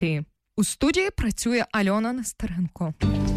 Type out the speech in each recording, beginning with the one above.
У студії працює Альона Нестеренко.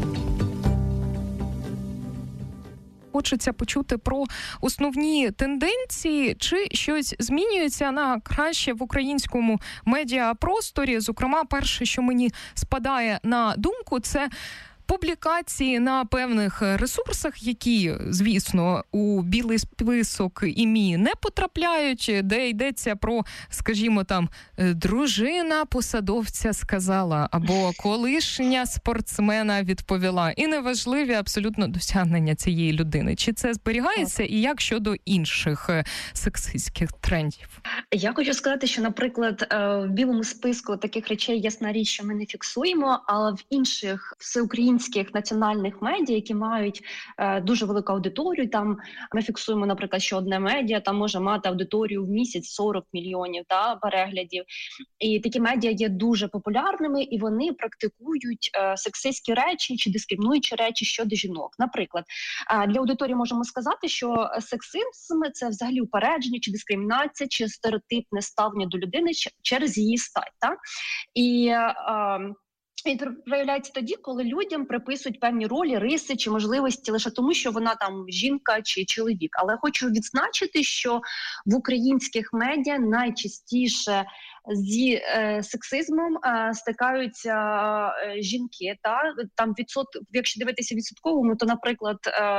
Хочеться почути про основні тенденції, чи щось змінюється на краще в українському медіапросторі. Зокрема, перше, що мені спадає на думку, це публікації на певних ресурсах, які, звісно, у білий список ІМІ не потрапляють, де йдеться про, скажімо, там, дружина посадовця сказала, або колишня спортсмена відповіла. І неважливі абсолютно досягнення цієї людини. Чи це зберігається і як щодо інших сексистських трендів? Я хочу сказати, що, наприклад, в білому списку таких речей, ясна річ, що ми не фіксуємо, але в інших всеукраїнських національних медіа, які мають дуже велику аудиторію, там ми фіксуємо, наприклад, що одне медіа там може мати аудиторію в місяць 40 мільйонів переглядів. І такі медіа є дуже популярними, і вони практикують сексистські речі чи дискримінуючі речі щодо жінок. Наприклад, для аудиторії можемо сказати, що сексизм – це взагалі упередження, чи дискримінація, чи стереотипне ставлення до людини через її стать. Так? І він проявляється тоді, коли людям приписують певні ролі, риси чи можливості лише тому, що вона там жінка чи чоловік. Але хочу відзначити, що в українських медіа найчастіше зі сексизмом стикаються жінки. Там якщо дивитися відсотковому, то, наприклад,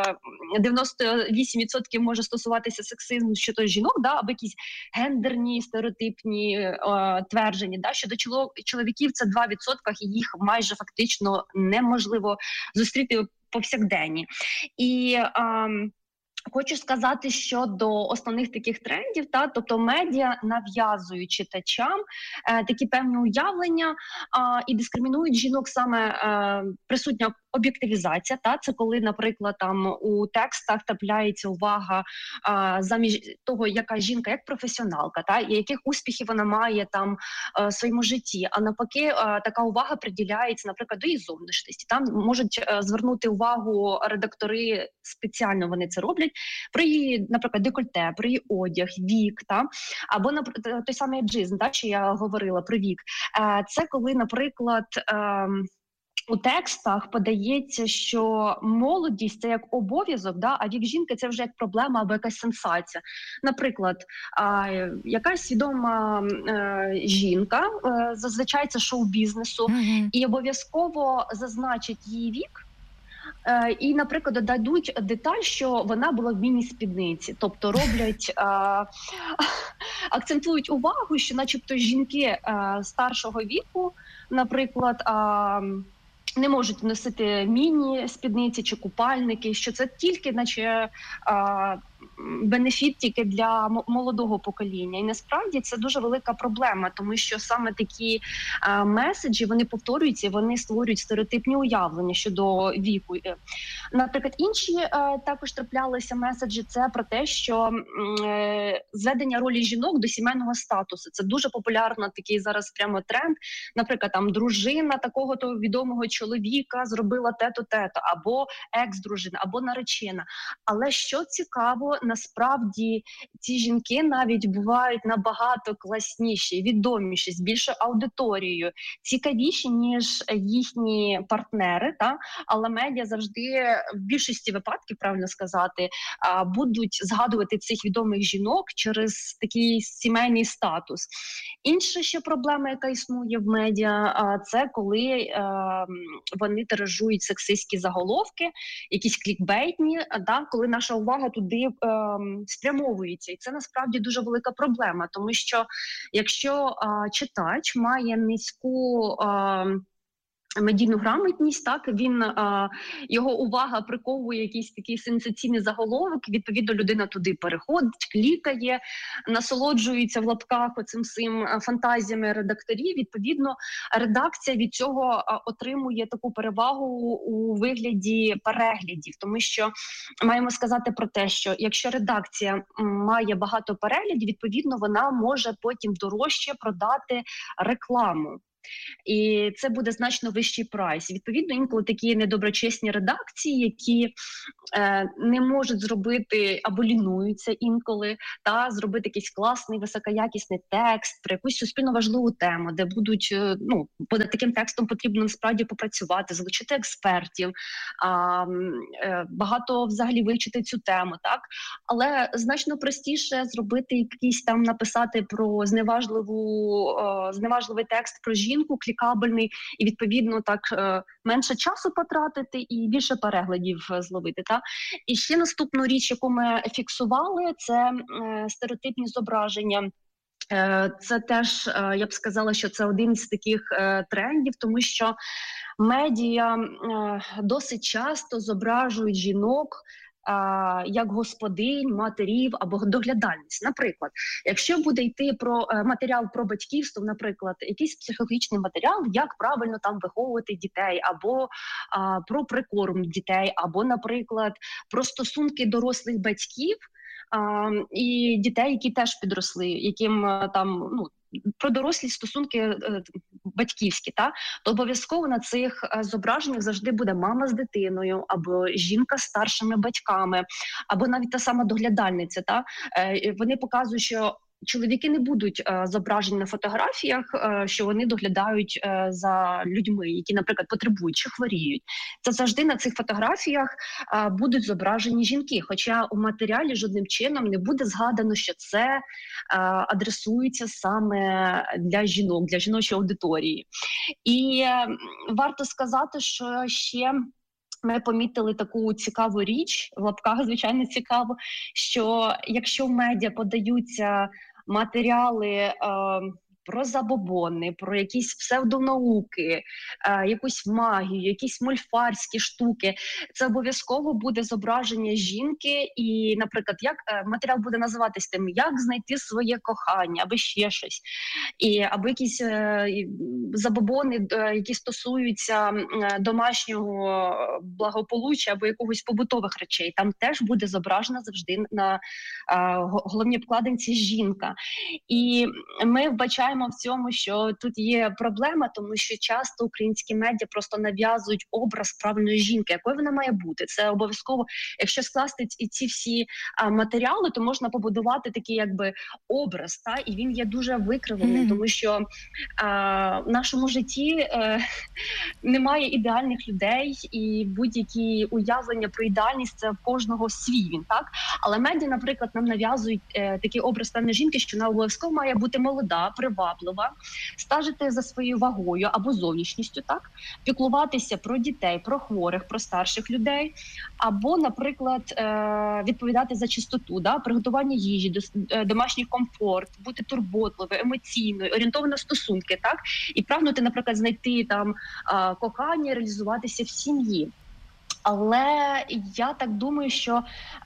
98% може стосуватися сексизму щодо жінок, або якісь гендерні, стереотипні твердження. Щодо чоловіків це 2%, і їх майже фактично неможливо зустріти в повсякденні. І хочу сказати щодо основних таких трендів, тобто медіа нав'язують читачам такі певні уявлення і дискримінують жінок саме присутня об'єктивізація. Це коли, наприклад, там у текстах трапляється увага замість того, яка жінка як професіоналка, і яких успіхів вона має там в своєму житті. А навпаки, така увага приділяється, наприклад, до її зовнішності. Там можуть звернути увагу редактори, спеціально вони це роблять, про її, наприклад, декольте, про її одяг, вік, або той самий еджизм, що я говорила про вік. Це коли, наприклад, у текстах подається, що молодість – це як обов'язок, а вік жінки – це вже як проблема або якась сенсація. Наприклад, якась відома жінка, зазвичай це шоу-бізнесу, і обов'язково зазначить її вік, і, наприклад, додадуть деталь, що вона була в міні-спідниці. Тобто роблять, акцентують увагу, що начебто жінки старшого віку, наприклад, не можуть носити міні-спідниці чи купальники, що це тільки, наче, бенефіт тільки для молодого покоління. І насправді це дуже велика проблема, тому що саме такі меседжі, вони повторюються, вони створюють стереотипні уявлення щодо віку. Наприклад, інші також траплялися меседжі, це про те, що зведення ролі жінок до сімейного статусу. Це дуже популярно, такий зараз прямо тренд. Наприклад, там дружина такого-то відомого чоловіка зробила те-то, те-то, або екс-дружина, або наречена. Але що цікаво, насправді ці жінки навіть бувають набагато класніші, відоміші, з більшою аудиторією, цікавіші, ніж їхні партнери, але медіа завжди, в більшості випадків, правильно сказати, будуть згадувати цих відомих жінок через такий сімейний статус. Інша ще проблема, яка існує в медіа, це коли вони тиражують сексистські заголовки, якісь клікбейтні, коли наша увага туди спрямовується. І це насправді дуже велика проблема, тому що якщо читач має низьку медійну грамотність, його увага приковує якийсь такий сенсаційний заголовок, відповідно людина туди переходить, клікає, насолоджується в лапках оцим всім фантазіями редакторів. Відповідно, редакція від цього отримує таку перевагу у вигляді переглядів, тому що маємо сказати про те, що якщо редакція має багато переглядів, відповідно вона може потім дорожче продати рекламу. І це буде значно вищий прайс. Відповідно, інколи такі недоброчесні редакції, які не можуть зробити або лінуються інколи, та зробити якийсь класний, високоякісний текст про якусь суспільно важливу тему, де будуть, над таким текстом потрібно насправді попрацювати, залучити експертів, багато взагалі вивчити цю тему, так? Але значно простіше зробити якийсь там, написати про зневажливий текст про жінку, клікабельний, і відповідно так менше часу потратити і більше переглядів зловити. Та? І ще наступну річ, яку ми фіксували, це стереотипні зображення. Це теж, я б сказала, що це один з таких трендів, тому що медіа досить часто зображують жінок як господинь, матерів або доглядальниць. Наприклад, якщо буде йти про матеріал про батьківство, наприклад, якийсь психологічний матеріал, як правильно там виховувати дітей, або про прикорм дітей, або, наприклад, про стосунки дорослих батьків і дітей, які теж підросли, яким там, про дорослі стосунки батьківські, то обов'язково на цих зображеннях завжди буде мама з дитиною, або жінка з старшими батьками, або навіть та сама доглядальниця. Вони показують, що чоловіки не будуть зображені на фотографіях, що вони доглядають за людьми, які, наприклад, потребують чи хворіють. Це завжди на цих фотографіях будуть зображені жінки, хоча у матеріалі жодним чином не буде згадано, що це адресується саме для жінок, для жіночої аудиторії. І варто сказати, що ще ми помітили таку цікаву річ, в лапках, звичайно, цікаво, що якщо в медіа подаються матеріали про забобони, про якісь псевдонауки, якусь магію, якісь мольфарські штуки, це обов'язково буде зображення жінки і, наприклад, як матеріал буде називатись тим, як знайти своє кохання, або ще щось. Або якісь забобони, які стосуються домашнього благополуччя або якогось побутових речей. Там теж буде зображена завжди на головній обкладинці жінка. І ми вбачаємо в цьому, що тут є проблема, тому що часто українські медіа просто нав'язують образ правильної жінки, якою вона має бути. Це обов'язково, якщо скласти ці всі матеріали, то можна побудувати такий якби образ, і він є дуже викривлений, тому що в нашому житті немає ідеальних людей, і будь-які уявлення про ідеальність – це в кожного свій він, так? Але медіа, наприклад, нам нав'язують такий образ певної жінки, що вона обов'язково має бути молода, приваблива, стежити за своєю вагою або зовнішністю, так? Піклуватися про дітей, про хворих, про старших людей, або, наприклад, відповідати за чистоту, приготування їжі, домашній комфорт, бути турботливою, емоційною, орієнтовано на стосунки, так? І прагнути, наприклад, знайти там кохання, реалізуватися в сім'ї. Але я так думаю, що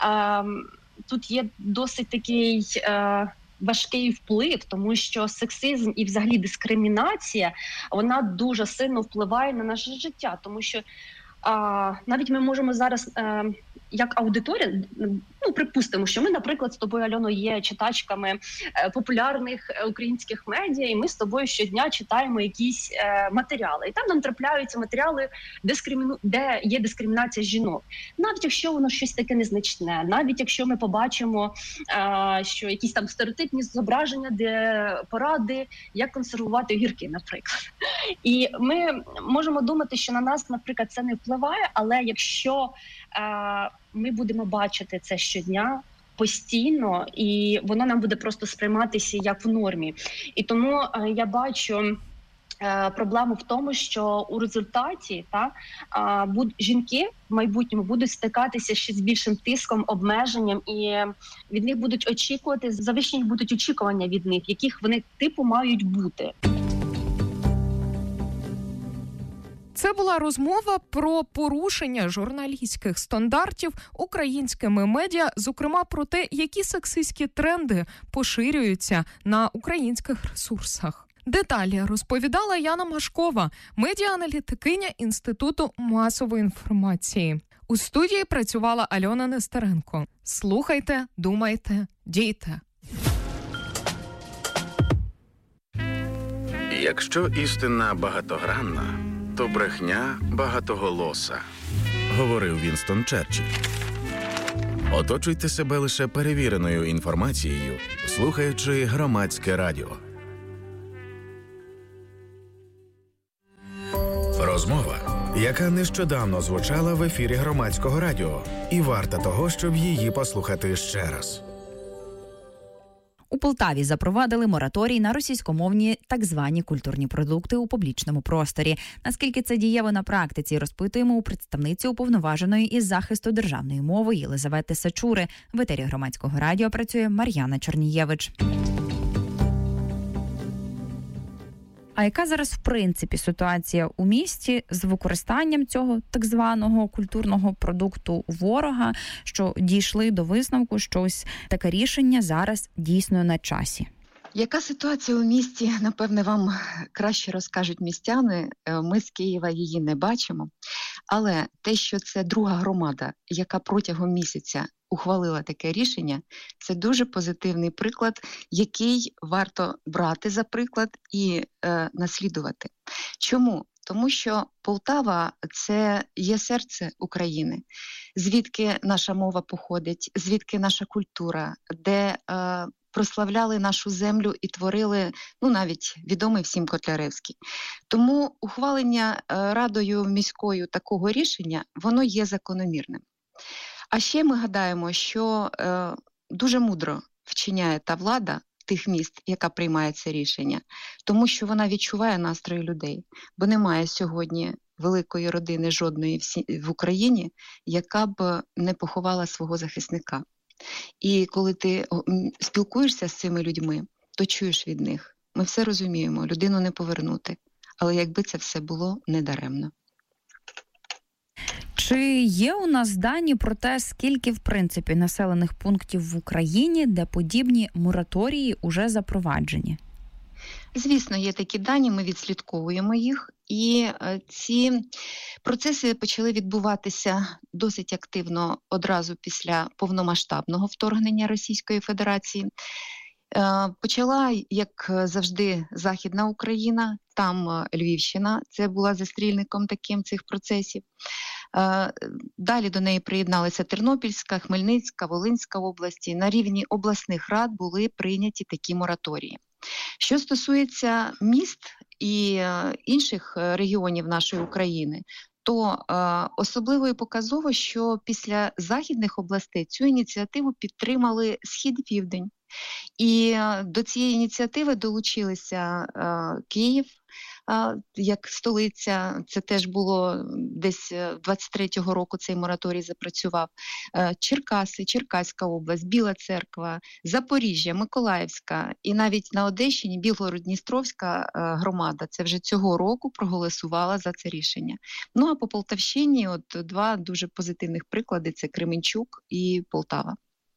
тут є досить такий важкий вплив, тому що сексизм і взагалі дискримінація, вона дуже сильно впливає на наше життя, тому що навіть ми можемо зараз як аудиторія, припустимо, що ми, наприклад, з тобою, Альоно, є читачками популярних українських медіа, і ми з тобою щодня читаємо якісь матеріали. І там нам трапляються матеріали, де є дискримінація жінок. Навіть якщо воно щось таке незначне, навіть якщо ми побачимо, що якісь там стереотипні зображення, де поради, як консервувати огірки, наприклад. І ми можемо думати, що на нас, наприклад, це не впливає, але якщо ми будемо бачити це щодня, постійно, і воно нам буде просто сприйматися як в нормі. І тому я бачу проблему в тому, що у результаті жінки в майбутньому будуть стикатися ще з більшим тиском, обмеженням, і від них будуть очікувати, завищені будуть очікування від них, яких вони типу мають бути. Це була розмова про порушення журналістських стандартів українськими медіа, зокрема про те, які сексистські тренди поширюються на українських ресурсах. Деталі розповідала Яна Машкова, медіа-аналітикиня Інституту масової інформації. У студії працювала Альона Нестеренко. Слухайте, думайте, дійте. Якщо істина багатогранна, то брехня багатоголоса, говорив Вінстон Черчилль. Оточуйте себе лише перевіреною інформацією, слухаючи Громадське радіо. Розмова, яка нещодавно звучала в ефірі Громадського радіо, і варта того, щоб її послухати ще раз. У Полтаві запровадили мораторій на російськомовні так звані культурні продукти у публічному просторі. Наскільки це дієво на практиці, розпитуємо у представниці уповноваженої із захисту державної мови Єлизавети Сачури. В етері Громадського радіо працює Мар'яна Чернієвич. А яка зараз, в принципі, ситуація у місті з використанням цього так званого культурного продукту ворога, що дійшли до висновку, що ось таке рішення зараз дійсно на часі? Яка ситуація у місті, напевне, вам краще розкажуть містяни. Ми з Києва її не бачимо. Але те, що це друга громада, яка протягом місяця ухвалила таке рішення, це дуже позитивний приклад, який варто брати за приклад і наслідувати. Чому? Тому що Полтава – це є серце України, звідки наша мова походить, звідки наша культура, де прославляли нашу землю і творили, навіть відомий всім Котляревський. Тому ухвалення Радою міською такого рішення, воно є закономірним. А ще ми гадаємо, що дуже мудро вчиняє та влада тих міст, яка приймає це рішення, тому що вона відчуває настрої людей, бо немає сьогодні великої родини жодної в Україні, яка б не поховала свого захисника. І коли ти спілкуєшся з цими людьми, то чуєш від них. Ми все розуміємо, людину не повернути, але якби це все було недаремно. Чи є у нас дані про те, скільки, в принципі, населених пунктів в Україні, де подібні мораторії уже запроваджені? Звісно, є такі дані, ми відслідковуємо їх. І ці процеси почали відбуватися досить активно одразу після повномасштабного вторгнення Російської Федерації. Почала, як завжди, Західна Україна, там Львівщина, це була застрільником таким цих процесів. Далі до неї приєдналися Тернопільська, Хмельницька, Волинська області. На рівні обласних рад були прийняті такі мораторії. Що стосується міст і інших регіонів нашої України, то особливо і показово, що після західних областей цю ініціативу підтримали Схід і Південь. І до цієї ініціативи долучилися Київ, як столиця, це теж було десь 23-го року цей мораторій запрацював, Черкаси, Черкаська область, Біла Церква, Запоріжжя, Миколаївська і навіть на Одещині Білгород-Дністровська громада, це вже цього року проголосувала за це рішення. Ну а по Полтавщині два дуже позитивних приклади – це Кременчук і Полтава.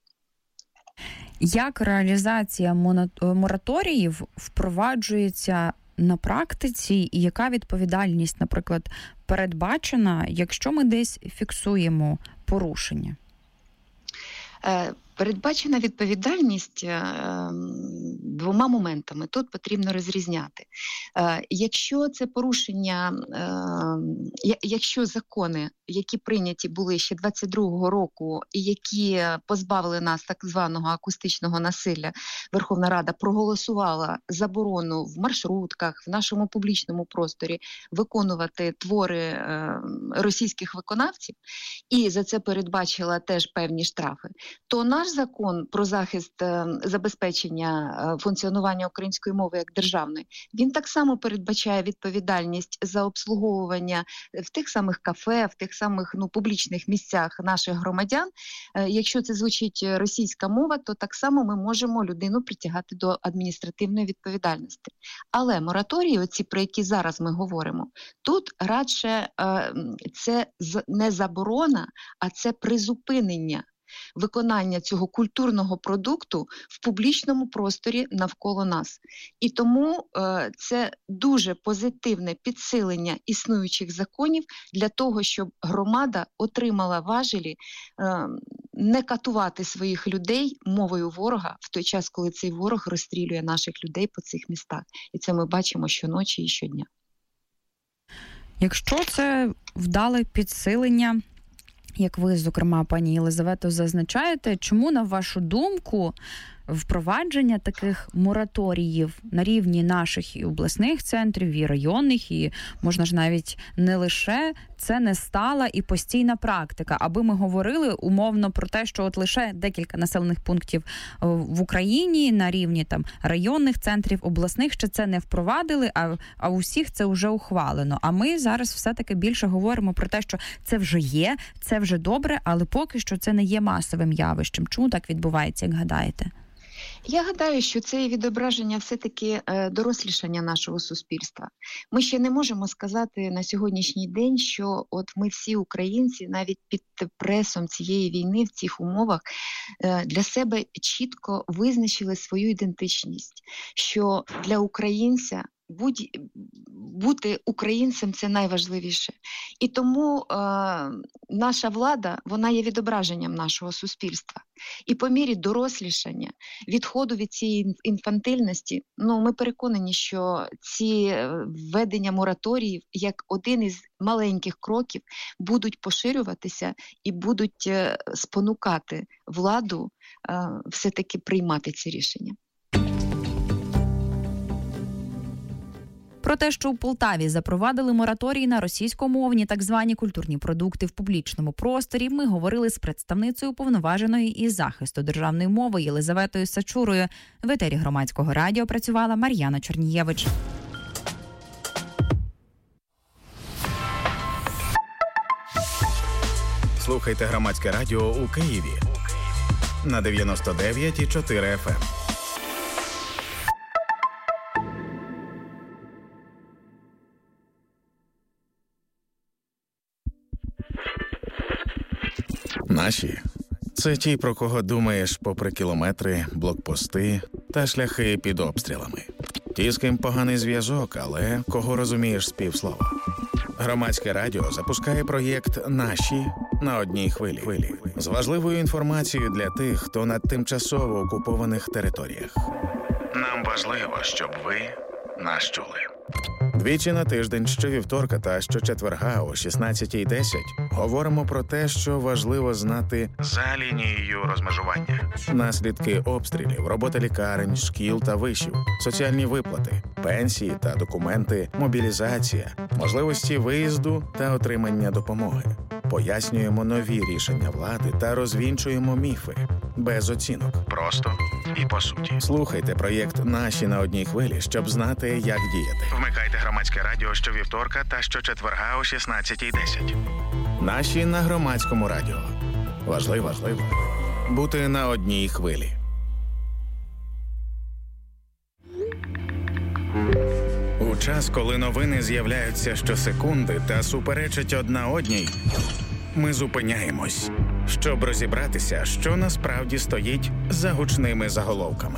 Як реалізація мораторіїв впроваджується на практиці і яка відповідальність, наприклад, передбачена, якщо ми десь фіксуємо порушення? Передбачена відповідальність двома моментами. Тут потрібно розрізняти. Якщо це порушення, якщо закони, які прийняті були ще 22-го року і які позбавили нас так званого акустичного насилля, Верховна Рада проголосувала заборону в маршрутках, в нашому публічному просторі виконувати твори російських виконавців і за це передбачила теж певні штрафи, то наш закон про захист забезпечення функціонування української мови як державної, він так само передбачає відповідальність за обслуговування в тих самих кафе, в тих самих публічних місцях наших громадян. Якщо це звучить російська мова, то так само ми можемо людину притягати до адміністративної відповідальності. Але мораторії, оці, про які зараз ми говоримо, тут радше це не заборона, а це призупинення виконання цього культурного продукту в публічному просторі навколо нас. І тому це дуже позитивне підсилення існуючих законів для того, щоб громада отримала важелі не катувати своїх людей мовою ворога в той час, коли цей ворог розстрілює наших людей по цих містах. І це ми бачимо щоночі і щодня. Якщо це вдале підсилення, як ви, зокрема, пані Єлизавето, зазначаєте, чому, на вашу думку, впровадження таких мораторіїв на рівні наших і обласних центрів, і районних, і можна ж навіть не лише, це не стала і постійна практика, аби ми говорили умовно про те, що от лише декілька населених пунктів в Україні на рівні там районних центрів, обласних ще це не впровадили, а у всіх це вже ухвалено. А ми зараз все-таки більше говоримо про те, що це вже є, це вже добре, але поки що це не є масовим явищем. Чому так відбувається, як гадаєте? Я гадаю, що це є відображення все-таки дорослішання нашого суспільства. Ми ще не можемо сказати на сьогоднішній день, що от ми всі українці навіть під пресом цієї війни в цих умовах для себе чітко визначили свою ідентичність, що для українця бути українцем – це найважливіше. І тому наша влада, вона є відображенням нашого суспільства. І по мірі дорослішання, відходу від цієї інфантильності, ми переконані, що ці введення мораторіїв, як один із маленьких кроків, будуть поширюватися і будуть спонукати владу все-таки приймати ці рішення. Про те, що у Полтаві запровадили мораторій на російськомовні так звані культурні продукти в публічному просторі, ми говорили з представницею уповноваженої із захисту державної мови Єлизаветою Сачурою. В етері Громадського радіо працювала Мар'яна Чернієвич. Слухайте Громадське радіо у Києві на 99,4 FM. Наші – це ті, про кого думаєш попри кілометри, блокпости та шляхи під обстрілами. Ті, з ким поганий зв'язок, але кого розумієш з півслова. Громадське радіо запускає проєкт «Наші» на одній хвилі. З важливою інформацією для тих, хто на тимчасово окупованих територіях. Нам важливо, щоб ви нас чули. Двічі на тиждень, щовівторка та щочетверга о 16:10 говоримо про те, що важливо знати за лінією розмежування. Наслідки обстрілів, робота лікарень, шкіл та вишів, соціальні виплати, пенсії та документи, мобілізація, можливості виїзду та отримання допомоги. Пояснюємо нові рішення влади та розвінчуємо міфи. Без оцінок. Просто і по суті. Слухайте проєкт «Наші» на одній хвилі, щоб знати, як діяти. Вмикайте Громадське радіо щовівторка та щочетверга о 16:10. «Наші» на Громадському радіо. Важливо бути на одній хвилі. У час, коли новини з'являються щосекунди та суперечать одна одній, ми зупиняємось, щоб розібратися, що насправді стоїть за гучними заголовками.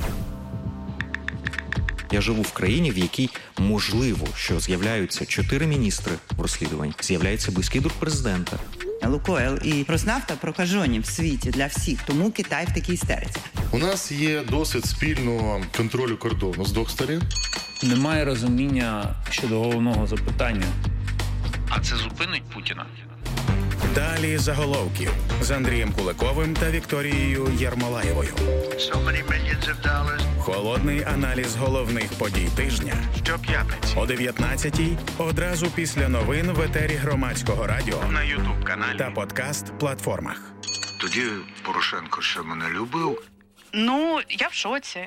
Я живу в країні, в якій можливо, що з'являються 4 міністри в розслідуванні, з'являється близький друг президента. Лукойл і Роснафта прокажені в світі для всіх, тому Китай в такій істериці. У нас є досвід спільного контролю кордону з двох сторін. Немає розуміння щодо головного запитання. А це зупинить Путіна? Далі заголовків з Андрієм Куликовим та Вікторією Єрмолаєвою. Холодний аналіз головних подій тижня щоп'ятниці о 19:00 одразу після новин в етері Громадського радіо на YouTube-каналі та подкаст-платформах. Тоді Порошенко ще мене любив? Я в шоці.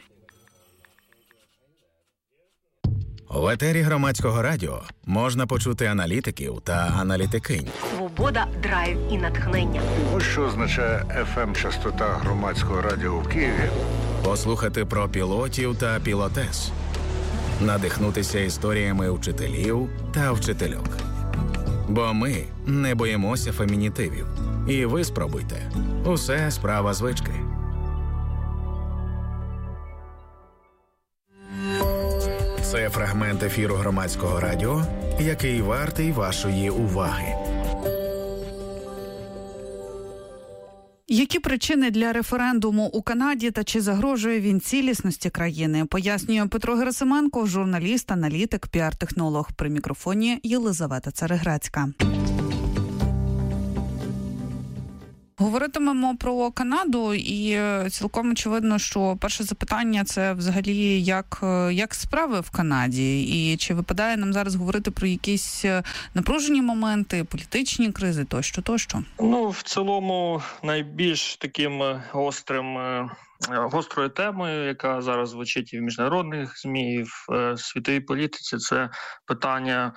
В етері Громадського радіо можна почути аналітиків та аналітикинь. Свобода, драйв і натхнення. Ось що означає FM-частота Громадського радіо в Києві. Послухати про пілотів та пілотес. Надихнутися історіями вчителів та вчительок. Бо ми не боїмося фемінітивів. І ви спробуйте. Усе справа звички. Це фрагмент ефіру Громадського радіо, який вартий вашої уваги. Які причини для референдуму у Канаді та чи загрожує він цілісності країни? Пояснює Петро Герасименко, журналіст, аналітик, піар-технолог. При мікрофоні Єлизавета Цареграцька. Говоритимемо про Канаду, і цілком очевидно, що перше запитання – це взагалі як справи в Канаді, і чи випадає нам зараз говорити про якісь напружені моменти, політичні кризи тощо? В цілому найбільш таким гострою темою, яка зараз звучить і в міжнародних ЗМІ, і в світовій політиці, це питання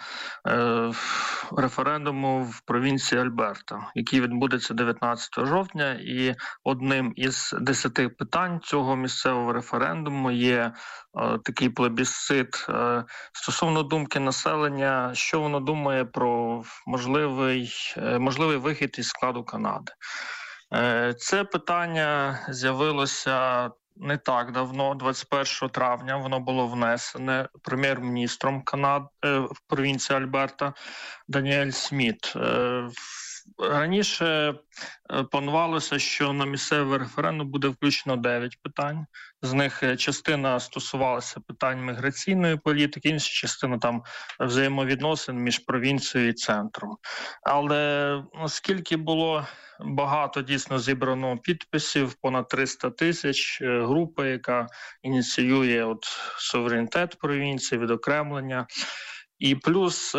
референдуму в провінції Альберта, який відбудеться 19 жовтня. І одним із 10 питань цього місцевого референдуму є такий плебісцит стосовно думки населення, що воно думає про можливий вихід із складу Канади. Це питання з'явилося не так давно, 21 травня, воно було внесене прем'єр-міністром Канади в провінції Альберта Даніель Сміт. Раніше планувалося, що на місцевий референдум буде включено 9 питань. З них частина стосувалася питань міграційної політики, інша частина там взаємовідносин між провінцією і центром. Але оскільки було багато дійсно зібрано підписів, понад 300 тисяч, групи, яка ініціює суверенітет провінції, відокремлення, і плюс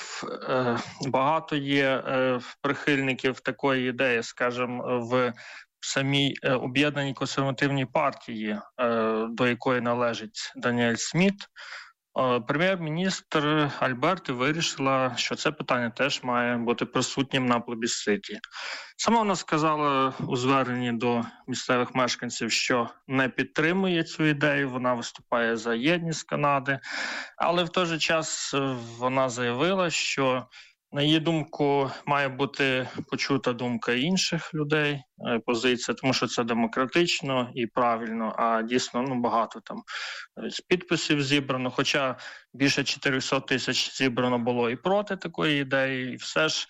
багато є прихильників такої ідеї, скажімо, в самій об'єднаній консервативній партії, до якої належить Даніель Сміт. Прем'єр-міністр Альберти вирішила, що це питання теж має бути присутнім на плебісциті. Сама вона сказала у зверненні до місцевих мешканців, що не підтримує цю ідею, вона виступає за єдність Канади, але в той же час вона заявила, що на її думку, має бути почута думка інших людей, позиція, тому що це демократично і правильно, а дійсно багато там підписів зібрано, хоча більше 400 тисяч зібрано було і проти такої ідеї, і все ж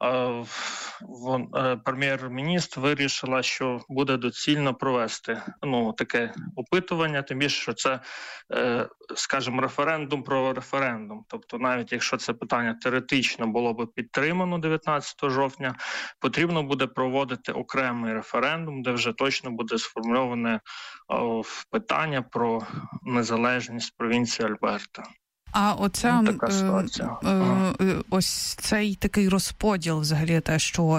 прем'єр-міністр вирішила, що буде доцільно провести таке опитування, тим більше, що це, скажімо, референдум про референдум. Тобто навіть якщо це питання теоретично було б підтримано 19 жовтня, потрібно буде проводити окремий референдум, де вже точно буде сформульоване питання про незалежність провінції Альберта. А ось цей такий розподіл, взагалі, те, що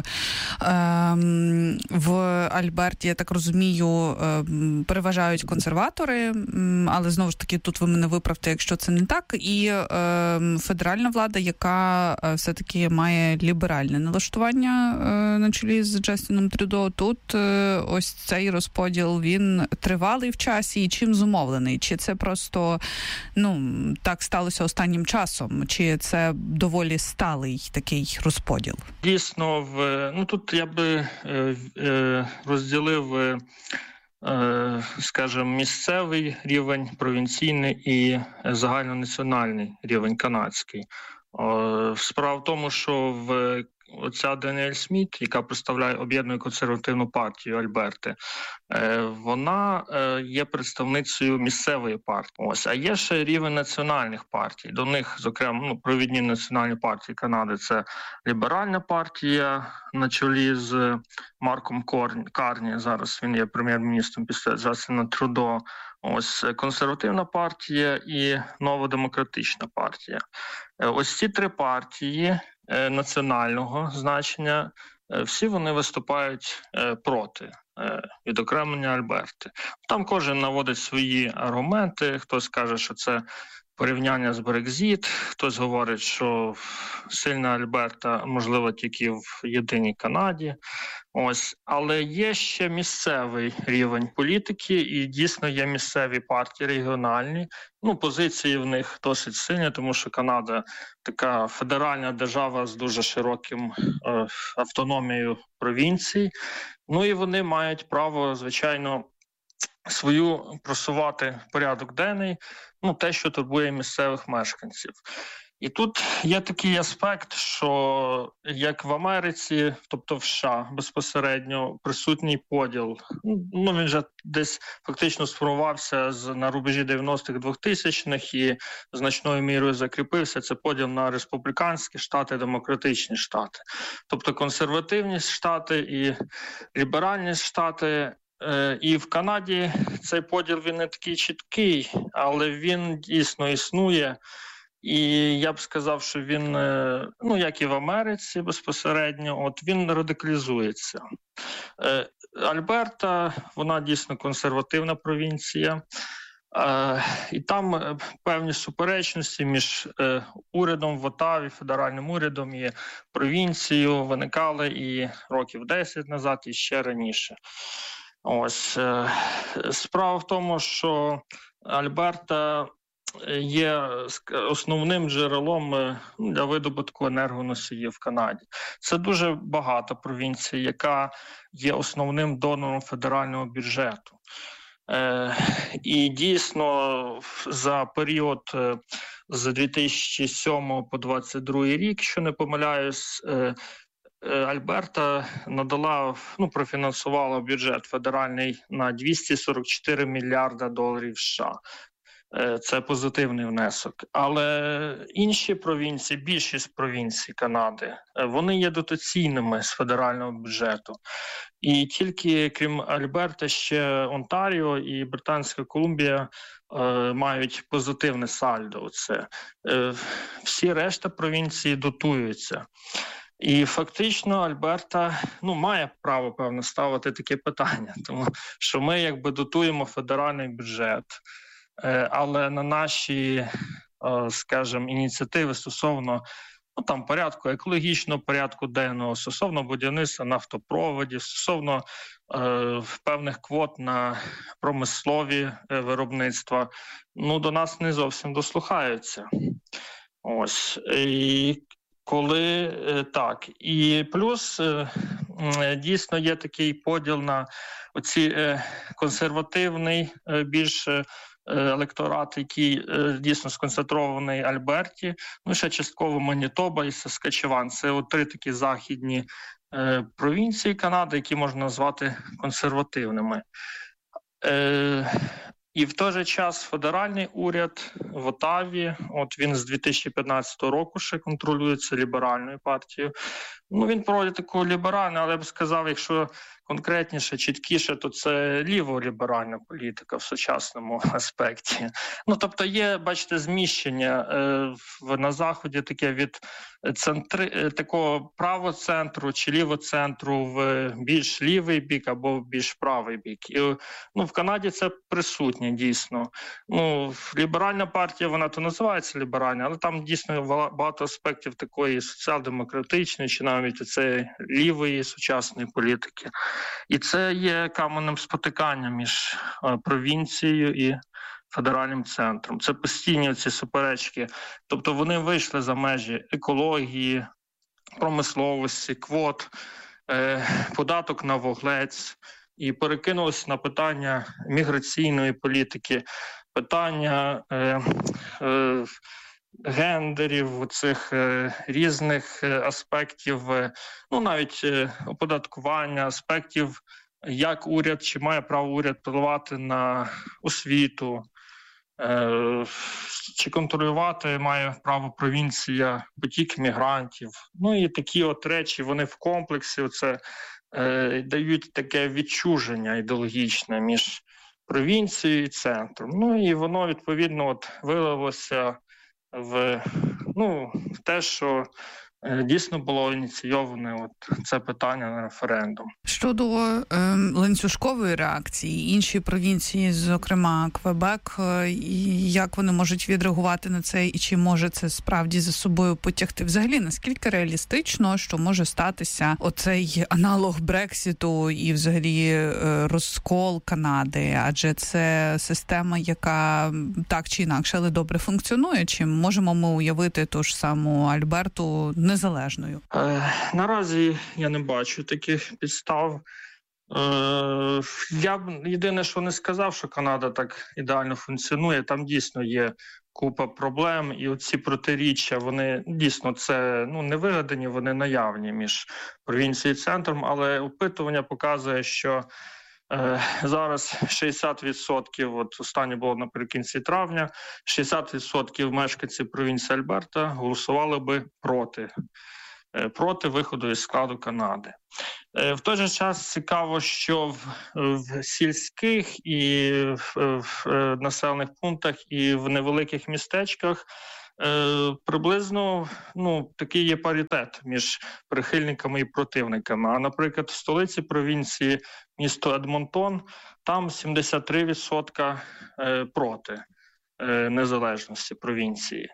в Альберті, я так розумію, переважають консерватори, але, знову ж таки, тут ви мене виправте, якщо це не так, і федеральна влада, яка все-таки має ліберальне налаштування на чолі з Джастіном Трюдо, тут ось цей розподіл, він тривалий в часі, і чим зумовлений? Чи це просто, так стало останнім часом, чи це доволі сталий такий розподіл? Дійсно, тут я би розділив, скажімо, місцевий рівень, провінційний і загальнонаціональний рівень канадський. Справа в тому, що оця Даніель Сміт, яка представляє об'єднану консервативну партію Альберти, вона є представницею місцевої партії. А є ще рівень національних партій. До них, зокрема, провідні національні партії Канади – це ліберальна партія на чолі з Марком Карні, зараз він є прем'єр-міністром після Джастіна Трюдо. Консервативна партія і новодемократична партія. Ось ці три партії національного значення, всі вони виступають проти відокремлення Альберти. Там кожен наводить свої аргументи, хтось каже, що це порівняння з Брекзит, хтось говорить, що сильна Альберта можливо тільки в єдиній Канаді. Але є ще місцевий рівень політики, і дійсно є місцеві партії регіональні. Позиції в них досить сильні, тому що Канада така федеральна держава з дуже широким автономією провінцій. І вони мають право, звичайно, свою просувати порядок денний, те, що турбує місцевих мешканців. І тут є такий аспект, що як в Америці, тобто в США безпосередньо присутній поділ, він вже десь фактично сформувався на рубежі 90-х, 2000-х і значною мірою закріпився. Це поділ на республіканські штати, демократичні штати. Тобто консервативні штати і ліберальні штати. І в Канаді цей поділ він не такий чіткий, але він дійсно існує. І я б сказав, що він, як і в Америці безпосередньо, він радикалізується. Альберта, вона дійсно консервативна провінція, і там певні суперечності між урядом в Отаві, федеральним урядом і провінцією виникали і років 10 назад, і ще раніше. Справа в тому, що Альберта є основним джерелом для видобутку енергоносіїв в Канаді. Це дуже багата провінція, яка є основним донором федерального бюджету. І дійсно за період з 2007 по 2022 рік, якщо не помиляюсь, Альберта профінансувала бюджет федеральний на 244 мільярда доларів США. Це позитивний внесок. Але інші провінції, більшість провінцій Канади, вони є дотаційними з федерального бюджету. І тільки, крім Альберта, ще Онтаріо і Британська Колумбія мають позитивне сальдо. Всі решта провінцій дотуються. І фактично Альберта має право, певно, ставити таке питання, тому що ми дотуємо федеральний бюджет. Але на наші, скажімо, ініціативи стосовно порядку екологічного, порядку денного, стосовно будівництва нафтопроводів, стосовно певних квот на промислові виробництва, до нас не зовсім дослухаються. І плюс дійсно є такий поділ на консервативний більш електорат, який дійсно сконцентрований в Альберті, ще частково Манітоба і Саскачеван. Це три такі західні провінції Канади, які можна назвати консервативними. І в той же час федеральний уряд в Отаві, він з 2015 року ще контролюється ліберальною партією. Він проводить таку ліберальну, але я б сказав, якщо конкретніше, чіткіше, то це ліво-ліберальна політика в сучасному аспекті. Тобто є, бачите, зміщення на Заході таке від такого правоцентру чи лівоцентру в більш лівий бік або в більш правий бік. І в Канаді це присутнє дійсно. Ліберальна партія, вона то називається ліберальна, але там дійсно багато аспектів такої соціал-демократичної чи навіть цієї лівої сучасної політики. І це є каменем спотикання між провінцією і федеральним центром. Це постійні ці суперечки. Тобто вони вийшли за межі екології, промисловості, квот, податок на вуглець і перекинулися на питання міграційної політики, питання гендерів, цих різних аспектів, навіть оподаткування, аспектів, як уряд, чи має право уряд впливати на освіту, чи контролювати має право провінція потік мігрантів. І такі речі, вони в комплексі дають таке відчуження ідеологічне між провінцією і центром. І воно, відповідно, вилилося в те, що дійсно було ініційоване це питання на референдум. Щодо ланцюжкової реакції, інші провінції, зокрема Квебек, як вони можуть відреагувати на це і чи може це справді за собою потягти? Взагалі, наскільки реалістично, що може статися оцей аналог Брексіту і взагалі розкол Канади? Адже це система, яка так чи інакше, але добре функціонує. Чи можемо ми уявити ту ж саму Альберту незалежною? Наразі я не бачу таких підстав. Я б єдине, що не сказав, що Канада так ідеально функціонує. Там дійсно є купа проблем, і оці протиріччя, вони дійсно це не вигадані, вони наявні між провінцією і центром, але опитування показує, що зараз 60%, от останнє було наприкінці травня, 60% мешканців провінції Альберта голосували би проти виходу із складу Канади. В той же час цікаво, що в сільських і в населених пунктах і в невеликих містечках приблизно такий є паритет між прихильниками і противниками. А, наприклад, в столиці провінції, місто Едмонтон, там 73% проти незалежності провінції.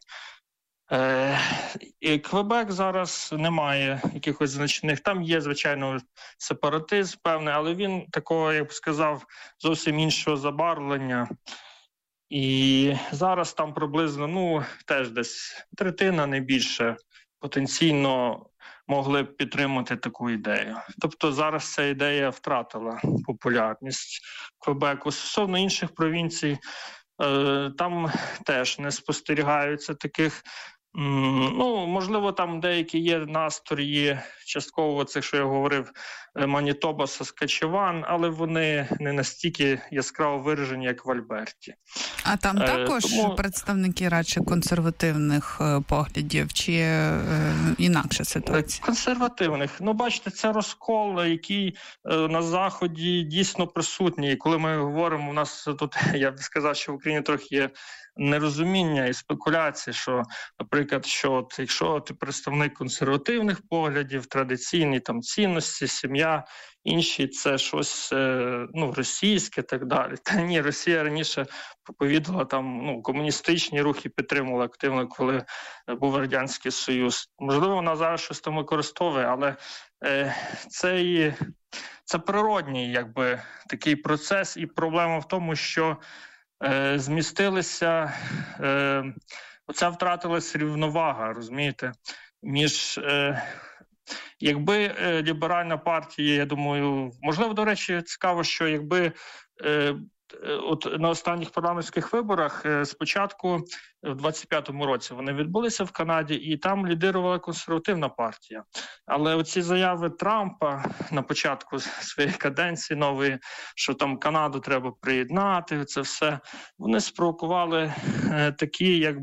І Квебек зараз немає якихось значних. Там є, звичайно, сепаратизм певний, але він такого, я б сказав, зовсім іншого забарвлення. І зараз там приблизно, теж десь третина, не більше, потенційно могли б підтримати таку ідею. Тобто зараз ця ідея втратила популярність Квебеку. Стосовно інших провінцій, там теж не спостерігаються таких. Можливо, там деякі є настрої, частково це, що я говорив, Манітоба, Саскачеван, але вони не настільки яскраво виражені, як в Альберті. А там також представники радше консервативних поглядів, чи інакша ситуація? Консервативних. Бачите, це розкол, який на Заході дійсно присутній. І коли ми говоримо, у нас тут, я б сказав, що в Україні трохи є нерозуміння і спекуляції, що, наприклад, якщо ти представник консервативних поглядів, традиційні там цінності, сім'я, інші це щось російське і так далі. Та ні, Росія раніше проповідувала там комуністичні рухи, підтримувала активно, коли був Радянський Союз. Можливо, вона зараз щось там використовує, але це природній такий процес, і проблема в тому, що змістилися, оця втратилась рівновага, розумієте, між, якби ліберальна партія, я думаю, можливо, до речі, цікаво, що якби на останніх парламентських виборах спочатку в 25-му році вони відбулися в Канаді, і там лідирувала консервативна партія. Але оці заяви Трампа на початку своєї каденції нової, що там Канаду треба приєднати, це все, вони спровокували такі,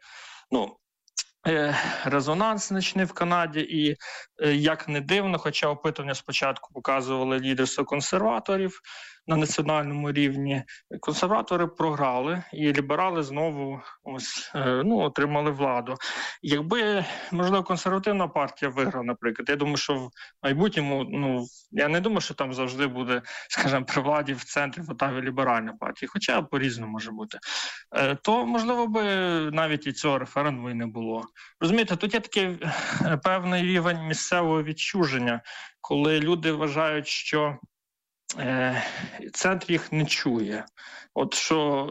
резонанс значний в Канаді, і, як не дивно, хоча опитування спочатку показували лідерство консерваторів на національному рівні, консерватори програли, і ліберали знову отримали владу. Якби, можливо, консервативна партія виграла, наприклад, я думаю, що в майбутньому, я не думаю, що там завжди буде, скажімо, при владі в центрі в Отаві ліберальна партія, хоча по-різному може бути, то, можливо, би навіть і цього референдуму і не було. Розумієте, тут є такий певний рівень місцевого відчуження, коли люди вважають, що центр їх не чує. От що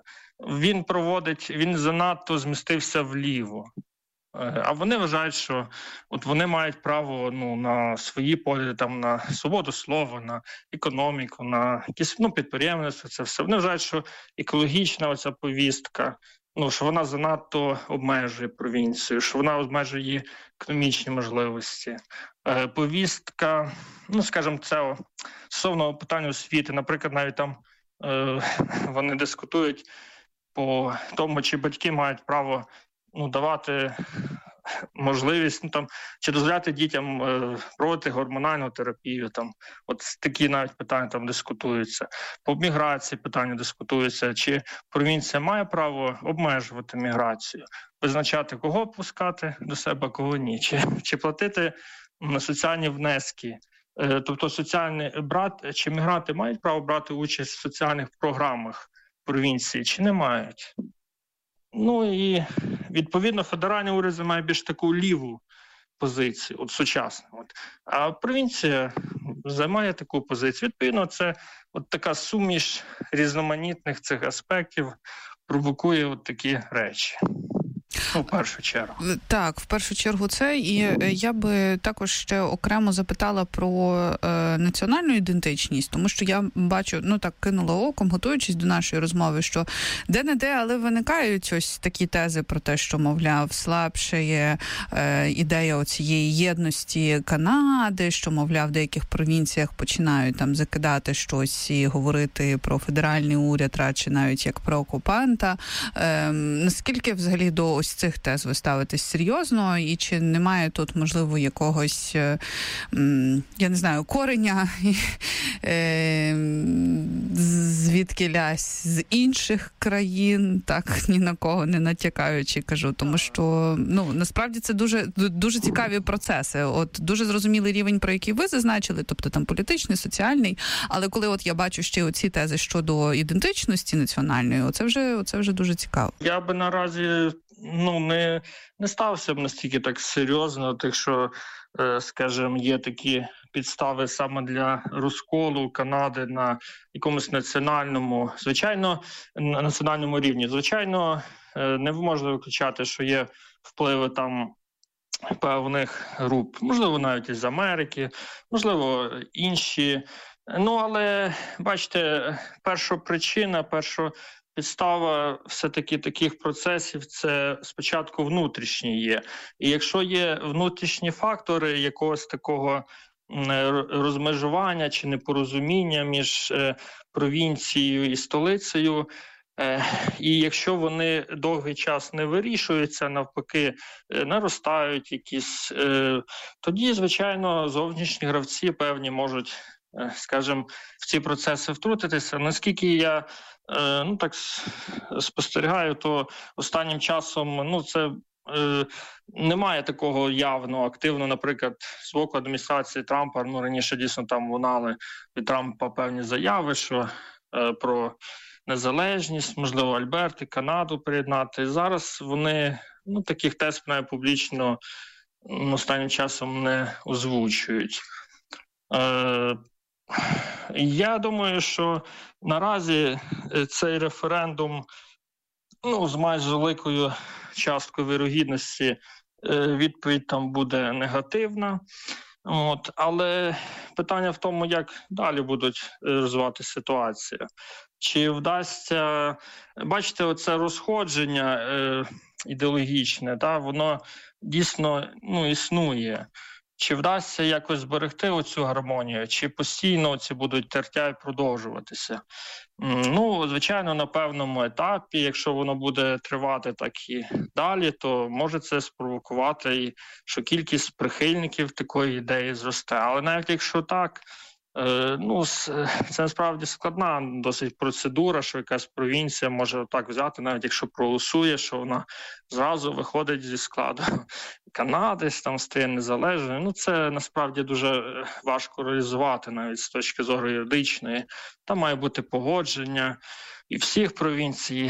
він занадто змістився вліво. А вони вважають, що вони мають право на свої погляди, там, на свободу слова, на економіку, на якісь підприємництво, це все. Вони вважають, що екологічна оця повістка, що вона занадто обмежує провінцію, що вона обмежує її економічні можливості. Повістка, скажімо, це стосовно питання освіти. Наприклад, навіть там вони дискутують по тому, чи батьки мають право давати можливість, чи дозволяти дітям проводити гормональну терапію, такі навіть питання там дискутуються. По міграції питання дискутуються, чи провінція має право обмежувати міграцію, визначати, кого пускати до себе, кого ні, чи платити на соціальні внески. Тобто чи мігранти мають право брати участь в соціальних програмах провінції, чи не мають. І, відповідно, федеральний уряд має більш таку ліву позицію, сучасну. А провінція займає таку позицію. Відповідно, це така суміш різноманітних цих аспектів провокує такі речі. В першу чергу. Так, в першу чергу це. І я би також ще окремо запитала про національну ідентичність, тому що я бачу, так кинула оком, готуючись до нашої розмови, що де-не-де, але виникають ось такі тези про те, що, мовляв, слабше є ідея оцієї єдності Канади, що, мовляв, в деяких провінціях починають там закидати щось і говорити про федеральний уряд, радше навіть як про окупанта. Наскільки взагалі до ось цих тез ви ставитесь серйозно, і чи немає тут, можливо, якогось, я не знаю, кореня, звідкілясь з інших країн, так, ні на кого не натякаючи, кажу, тому що, насправді це дуже, дуже цікаві процеси. От дуже зрозумілий рівень, про який ви зазначили, тобто там політичний, соціальний, але коли от я бачу ще оці тези щодо ідентичності національної, оце вже дуже цікаво. Я би наразі не стався б настільки так серйозно, тих, що, скажімо, є такі підстави саме для розколу Канади на якомусь національному рівні. Звичайно, не можна виключати, що є впливи там певних груп, можливо, навіть із Америки, можливо, інші. Але, бачите, перша підстава все-таки таких процесів – це спочатку внутрішні є. І якщо є внутрішні фактори якогось такого розмежування чи непорозуміння між провінцією і столицею, і якщо вони довгий час не вирішуються, навпаки, наростають якісь, тоді, звичайно, зовнішні гравці певні можуть, скажімо, в ці процеси втрутитися. Наскільки я так спостерігаю, то останнім часом це немає такого явно активно, наприклад, з боку адміністрації Трампа. Раніше дійсно там лунали від Трампа певні заяви, що про незалежність, можливо, Альберти, Канаду приєднати. Зараз вони таких тез публічно останнім часом не озвучують. Я думаю, що наразі цей референдум, з майже великою часткою вірогідності відповідь там буде негативна. Але питання в тому, як далі будуть розвиватися ситуація. Чи вдасться, бачите, оце розходження ідеологічне, воно дійсно існує. Чи вдасться якось зберегти оцю гармонію, чи постійно ці будуть тертя і продовжуватися? Звичайно, на певному етапі, якщо воно буде тривати так і далі, то може це спровокувати, що кількість прихильників такої ідеї зросте. Але навіть якщо так, це насправді складна досить процедура, що якась провінція може так взяти, навіть якщо проголосує, що вона зразу виходить зі складу Канади, там стає незалежною. Це насправді дуже важко реалізувати навіть з точки зору юридичної. Там має бути погодження і всіх провінцій.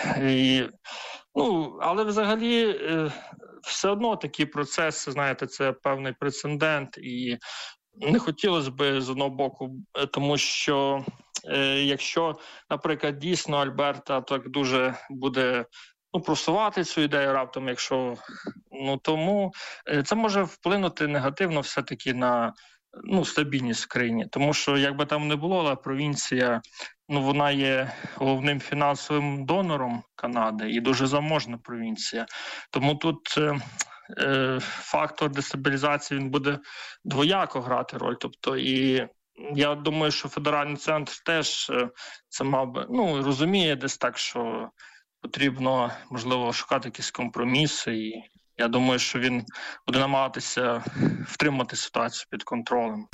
Але взагалі все одно такі процеси, знаєте, це певний прецедент, і не хотілося б з одного боку, тому що якщо, наприклад, дійсно Альберта так дуже буде просувати цю ідею раптом, якщо тому це може вплинути негативно все-таки на стабільність в країні. Тому що, як би там не було, але провінція, вона є головним фінансовим донором Канади і дуже заможна провінція. Тому тут фактор дестабілізації, він буде двояко грати роль. Тобто, і я думаю, що федеральний центр теж це мав би, розуміє десь так, що потрібно, можливо, шукати якісь компроміси. І я думаю, що він буде намагатися втримати ситуацію під контролем.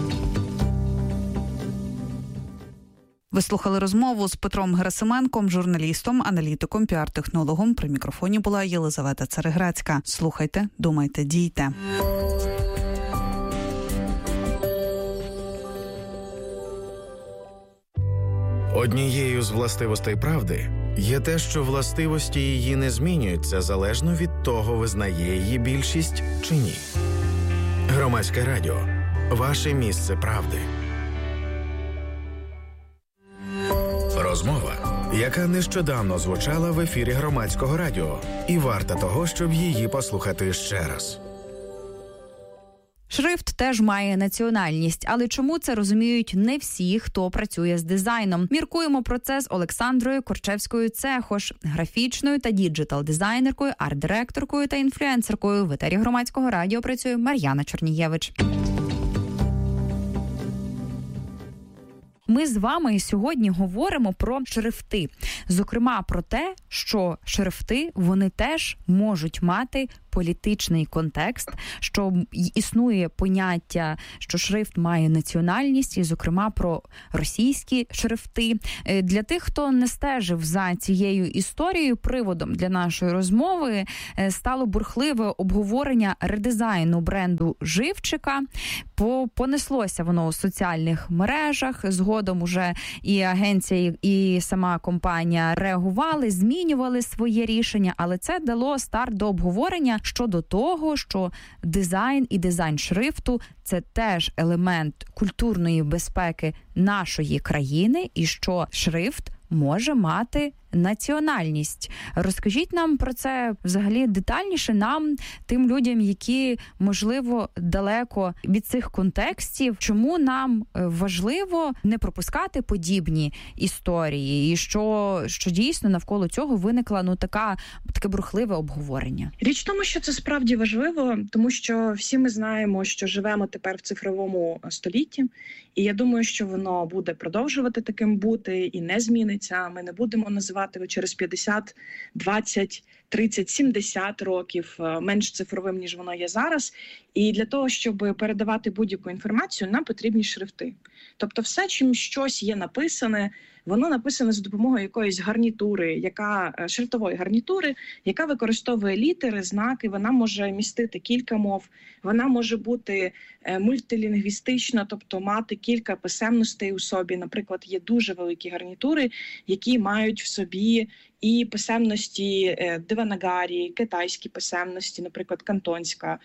Ви слухали розмову з Петром Герасименком, журналістом, аналітиком, піар-технологом. При мікрофоні була Єлизавета Цареграцька. Слухайте, думайте, дійте. Однією з властивостей правди є те, що властивості її не змінюються залежно від того, визнає її більшість чи ні. Громадське радіо. Ваше місце правди. Розмова яка нещодавно звучала в ефірі Громадського радіо. І варта того, щоб її послухати ще раз. Шрифт теж має національність, але чому це розуміють не всі, хто працює з дизайном? Міркуємо про це з Олександрою Корчевською-Цехош, графічною та діджитал-дизайнеркою, арт-директоркою та інфлюенсеркою. В етері Громадського радіо працює Мар'яна Чернієвич. Ми з вами сьогодні говоримо про шрифти. Зокрема, про те, що шрифти, вони теж можуть мати політичний контекст, що існує поняття, що шрифт має національність, і, зокрема, про російські шрифти. Для тих, хто не стежив за цією історією, приводом для нашої розмови стало бурхливе обговорення редизайну бренду Живчика. Понеслося воно у соціальних мережах, згодом уже і агенція, і сама компанія реагували, змінювали своє рішення, але це дало старт до обговорення щодо того, що дизайн і дизайн шрифту – це теж елемент культурної безпеки нашої країни, і що шрифт може мати національність. Розкажіть нам про це взагалі детальніше, нам, тим людям, які, можливо, далеко від цих контекстів, чому нам важливо не пропускати подібні історії, і що дійсно навколо цього виникло таке бурхливе обговорення. Річ в тому, що це справді важливо, тому що всі ми знаємо, що живемо тепер в цифровому столітті, і я думаю, що воно буде продовжувати таким бути і не зміниться. Ми не будемо називати через 50, 20, 30, 70 років менш цифровим, ніж воно є зараз. І для того, щоб передавати будь-яку інформацію, нам потрібні шрифти. Тобто все, чим щось є написане, воно написане за допомогою якоїсь гарнітури, шрифтової гарнітури, яка використовує літери, знаки, вона може містити кілька мов, вона може бути мультилінгвістична, тобто мати кілька писемностей у собі. Наприклад, є дуже великі гарнітури, які мають в собі і писемності деванагарі, китайські писемності, наприклад, кантонська,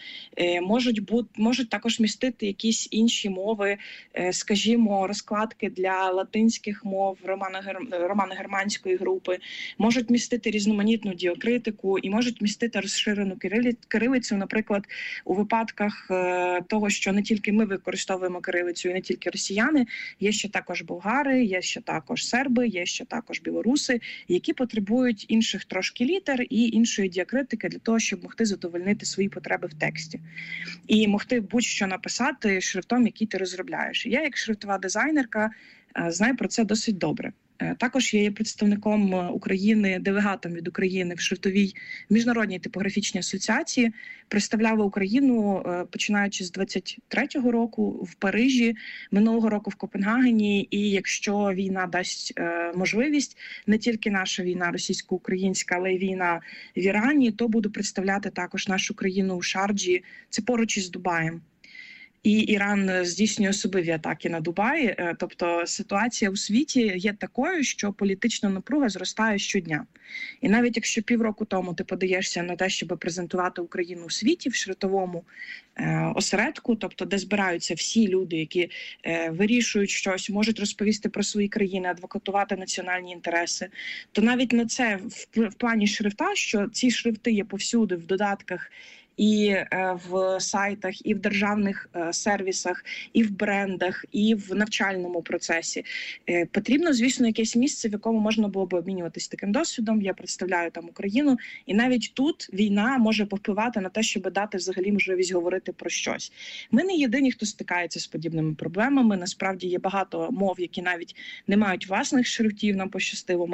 можуть також містити якісь інші мови, скажімо, розкладки для латинських мов, романо-германської групи, можуть містити різноманітну діакритику і можуть містити розширену кирилицю, наприклад, у випадках того, що не тільки ми використовуємо кирилицю і не тільки росіяни, є ще також болгари, є ще також серби, є ще також білоруси, які потребують інших трошки літер і іншої діакритики для того, щоб могти задовольнити свої потреби в тексті. І могти будь-що написати шрифтом, який ти розробляєш. Я, як шрифтова дизайнерка, знаю про це досить добре. Також я є представником України, делегатом від України в шрифтовій міжнародній типографічній асоціації. Представляла Україну, починаючи з 23-го року в Парижі, минулого року в Копенгагені. І якщо війна дасть можливість, не тільки наша війна російсько-українська, але й війна в Ірані, то буду представляти також нашу країну у Шарджі, це поруч із Дубаєм. І Іран здійснює особливі атаки на Дубай. Тобто ситуація у світі є такою, що політична напруга зростає щодня. І навіть якщо півроку тому ти подаєшся на те, щоб презентувати Україну у світі в шрифтовому осередку, тобто де збираються всі люди, які вирішують щось, можуть розповісти про свої країни, адвокатувати національні інтереси, то навіть на це в плані шрифта, що ці шрифти є повсюди в додатках, і в сайтах, і в державних сервісах, і в брендах, і в навчальному процесі. Потрібно, звісно, якесь місце, в якому можна було б обмінюватись таким досвідом. Я представляю там Україну. І навіть тут війна може повпливати на те, щоб дати взагалі можливість говорити про щось. Ми не єдині, хто стикається з подібними проблемами. Насправді є багато мов, які навіть не мають власних шрифтів. Нам пощастило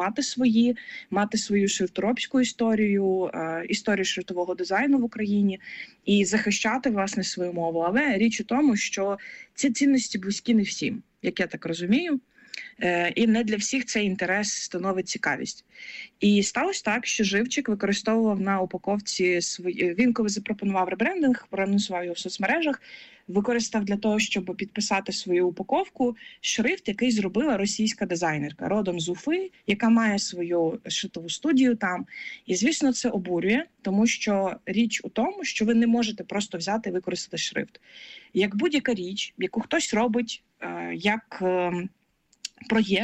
мати свою шрифторобську історію, історію шрифтового дизайну в Україні і захищати, власне, свою мову. Але річ у тому, що ці цінності близькі не всім, як я так розумію. І не для всіх цей інтерес становить цікавість. І сталося так, що Живчик використовував на упаковці він коли запропонував ребрендинг, проанонсував його в соцмережах, використав для того, щоб підписати свою упаковку шрифт, який зробила російська дизайнерка, родом з Уфи, яка має свою шрифтову студію там. І, звісно, це обурює, тому що річ у тому, що ви не можете просто взяти і використати шрифт. Як будь-яка річ, яку хтось робить як проєкт,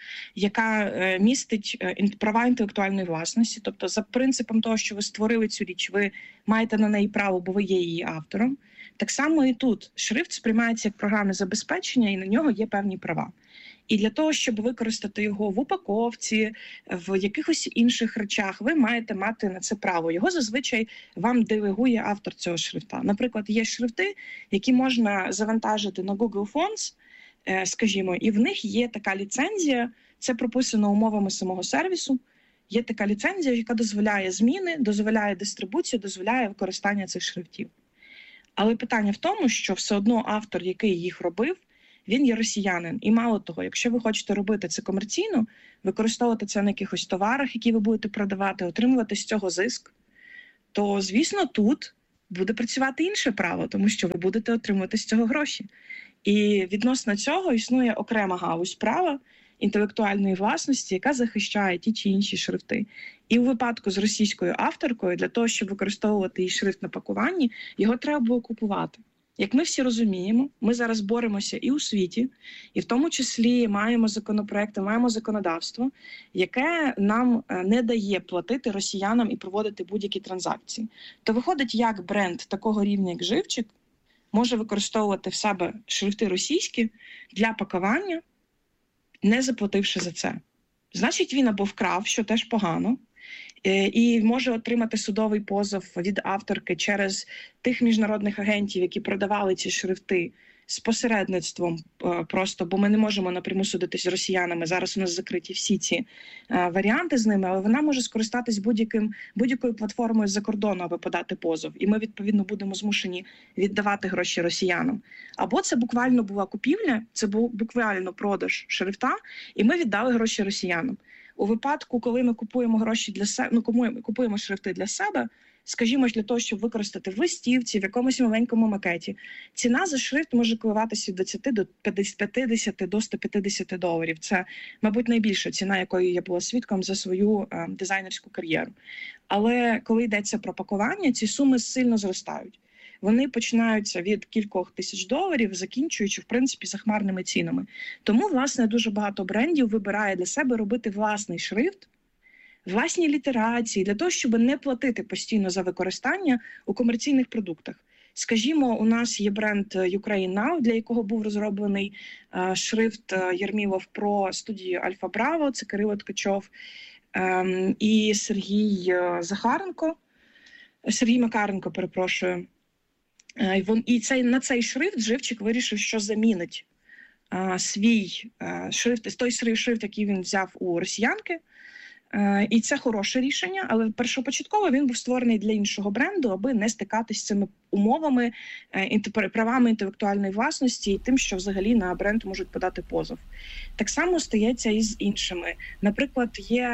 яка містить права інтелектуальної власності. Тобто за принципом того, що ви створили цю річ, ви маєте на неї право, бо ви є її автором. Так само і тут шрифт сприймається як програмне забезпечення, і на нього є певні права. І для того, щоб використати його в упаковці, в якихось інших речах, ви маєте мати на це право. Його зазвичай вам делегує автор цього шрифта. Наприклад, є шрифти, які можна завантажити на Google Fonts, скажімо, і в них є така ліцензія, це прописано умовами самого сервісу, є така ліцензія, яка дозволяє зміни, дозволяє дистрибуцію, дозволяє використання цих шрифтів. Але питання в тому, що все одно автор, який їх робив, він є росіянин. І мало того, якщо ви хочете робити це комерційно, використовувати це на якихось товарах, які ви будете продавати, отримувати з цього зиск, то, звісно, тут буде працювати інше право, тому що ви будете отримувати з цього гроші. І відносно цього існує окрема галузь права інтелектуальної власності, яка захищає ті чи інші шрифти. І у випадку з російською авторкою, для того, щоб використовувати її шрифт на пакуванні, його треба було купувати. Як ми всі розуміємо, ми зараз боремося і у світі, і в тому числі маємо законопроекти, маємо законодавство, яке нам не дає платити росіянам і проводити будь-які транзакції. То виходить, як бренд такого рівня, як «Живчик», може використовувати в себе шрифти російські для пакування, не заплативши за це. Значить, він або вкрав, що теж погано, і може отримати судовий позов від авторки через тих міжнародних агентів, які продавали ці шрифти з посередництвом просто, бо ми не можемо напряму судитись з росіянами. Зараз у нас закриті всі ці варіанти з ними, але вона може скористатись будь-якою платформою з-за кордону, аби подати позов. І ми, відповідно, будемо змушені віддавати гроші росіянам. Або це буквально була купівля, це був буквально продаж шрифта, і ми віддали гроші росіянам. У випадку, коли ми купуємо гроші для себе, купуємо шрифти для себе, скажімо, для того, щоб використати в листівці, в якомусь маленькому макеті, ціна за шрифт може коливатися від 20 до 50 до $150. Це, мабуть, найбільша ціна, якої я була свідком за свою дизайнерську кар'єру. Але коли йдеться про пакування, ці суми сильно зростають. Вони починаються від кількох тисяч $, закінчуючи, в принципі, захмарними цінами. Тому, власне, дуже багато брендів вибирає для себе робити власний шрифт, власні літерації, для того, щоб не платити постійно за використання у комерційних продуктах. Скажімо, у нас є бренд Ukraine Now, для якого був розроблений шрифт Єрмілов про студію Альфа Браво, це Кирило Ткачов і Сергій Макаренко, перепрошую. І на цей шрифт Живчик вирішив, що замінить свій шрифт, той шрифт, який він взяв у росіянки. І це хороше рішення, але першопочатково він був створений для іншого бренду, аби не стикатись з цими умовами, правами інтелектуальної власності і тим, що взагалі на бренд можуть подати позов. Так само стається і з іншими. Наприклад,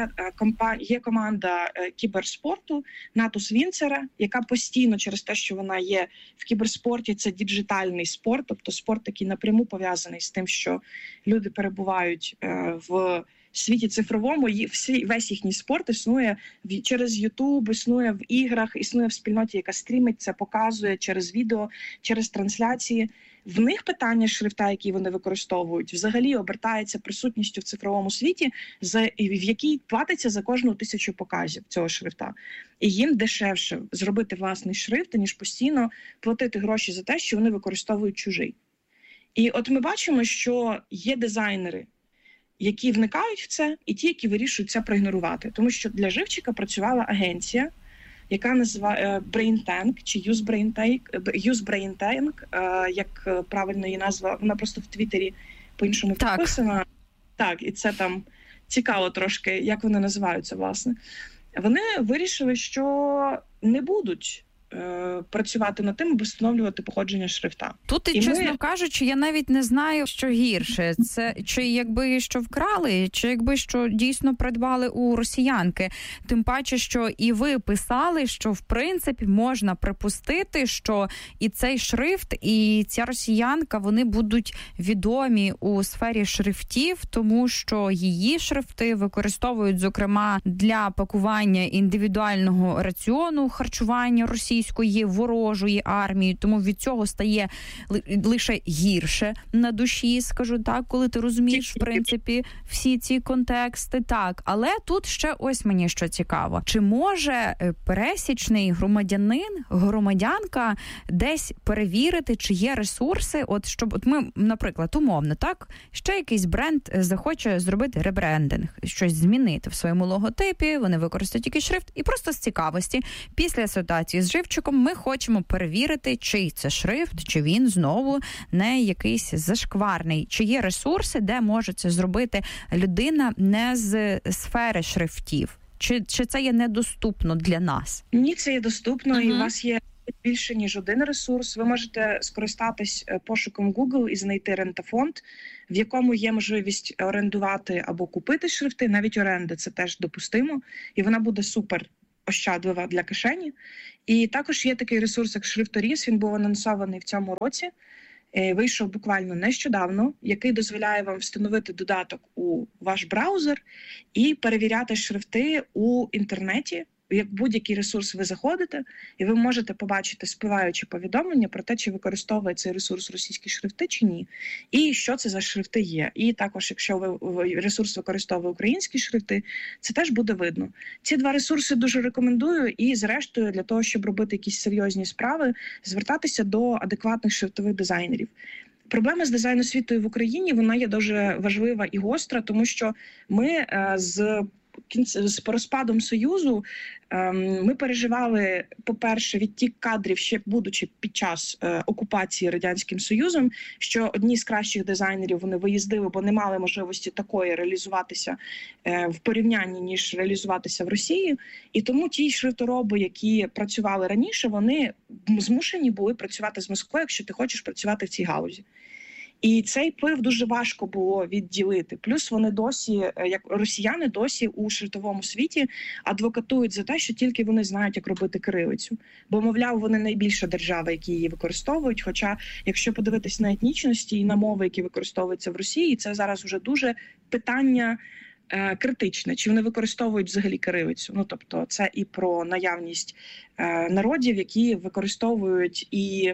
є команда кіберспорту Натус Вінцера, яка постійно через те, що вона є в кіберспорті, це діджитальний спорт, тобто спорт, який напряму пов'язаний з тим, що люди перебувають в світі цифровому, весь їхній спорт існує через YouTube, існує в іграх, існує в спільноті, яка стрімить це, показує через відео, через трансляції. В них питання шрифта, які вони використовують, взагалі обертається присутністю в цифровому світі, в якій платиться за кожну 1000 показів цього шрифта. І їм дешевше зробити власний шрифт, ніж постійно платити гроші за те, що вони використовують чужий. І от ми бачимо, що є дизайнери, які вникають в це, і ті, які вирішують це проігнорувати. Тому що для Живчика працювала агенція, яка називає BrainTank, чи UseBrainTank, як правильно її назва, вона просто в Твіттері по-іншому підписана. Так, і це там цікаво трошки, як вони називаються, власне. Вони вирішили, що не будуть працювати над тим, аби встановлювати походження шрифта. Тут, і чесно кажучи, я навіть не знаю, що гірше. Це чи якби що вкрали, чи якби що дійсно придбали у росіянки. Тим паче, що і ви писали, що в принципі можна припустити, що і цей шрифт, і ця росіянка, вони будуть відомі у сфері шрифтів, тому що її шрифти використовують, зокрема, для пакування індивідуального раціону харчування російського російської ворожої армії, тому від цього стає лише гірше на душі, скажу так, коли ти розумієш, в принципі, всі ці контексти. Так, але тут ще ось мені що цікаво. Чи може пересічний громадянка десь перевірити, чи є ресурси, щоб ми, наприклад, умовно, так, ще якийсь бренд захоче зробити ребрендинг, щось змінити в своєму логотипі, вони використають якийсь шрифт, і просто з цікавості, після ситуації з живчиком, ми хочемо перевірити, чий це шрифт, чи він знову не якийсь зашкварний, чи є ресурси, де може це зробити людина не з сфери шрифтів. Чи це є недоступно для нас? Ні, це є доступно, і у вас є більше, ніж один ресурс. Ви можете скористатись пошуком Google і знайти рентафонд, в якому є можливість орендувати або купити шрифти, навіть оренда, це теж допустимо, і вона буде супер ощадлива для кишені. І також є такий ресурс, як Шрифторіз, він був анонсований в цьому році, вийшов буквально нещодавно, який дозволяє вам встановити додаток у ваш браузер і перевіряти шрифти у інтернеті. Як будь-який ресурс ви заходите, і ви можете побачити спливаючі повідомлення про те, чи використовує цей ресурс російські шрифти, чи ні, і що це за шрифти є. І також, якщо ресурс використовує українські шрифти, це теж буде видно. Ці два ресурси дуже рекомендую, і зрештою, для того, щоб робити якісь серйозні справи, звертатися до адекватних шрифтових дизайнерів. Проблема з дизайн-освітою в Україні, вона є дуже важлива і гостра, тому що ми з розпадом Союзу ми переживали, по-перше, відтік кадрів, ще будучи під час окупації Радянським Союзом, що одні з кращих дизайнерів вони виїздили, бо не мали можливості такої реалізуватися в порівнянні, ніж реалізуватися в Росії. І тому ті шрифтороби, які працювали раніше, вони змушені були працювати з Москвою, якщо ти хочеш працювати в цій галузі. І цей вплив дуже важко було відділити. Плюс вони досі, як росіяни, досі у шрифтовому світі адвокатують за те, що тільки вони знають, як робити кирилицю. Бо, мовляв, вони найбільша держава, які її використовують. Хоча, якщо подивитись на етнічності і на мови, які використовуються в Росії, це зараз вже дуже питання критичне. Чи вони використовують взагалі кирилицю? Ну, тобто, це і про наявність народів, які використовують і